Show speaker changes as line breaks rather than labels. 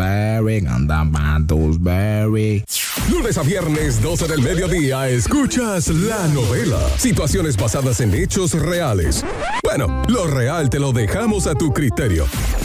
berry, andan patos berry.
Lunes a viernes, 12 del mediodía, escuchas La Novela. Situaciones basadas en hechos reales. Bueno, lo real te lo dejamos a tu criterio.